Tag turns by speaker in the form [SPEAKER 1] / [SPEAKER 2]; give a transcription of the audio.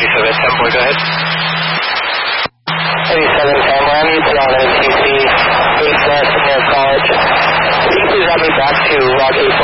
[SPEAKER 1] 87 10 boy, go ahead.
[SPEAKER 2] 87 10, Miami, beyond ATC, 8 West near College. Can you please have me back to Rock 8